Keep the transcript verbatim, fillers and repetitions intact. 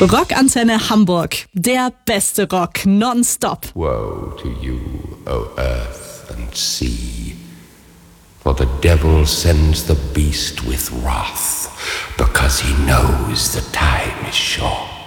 Rockantenne Hamburg. Der beste Rock nonstop. Woe to you, O earth and sea, for the devil sends the beast with wrath, because he knows the time is short.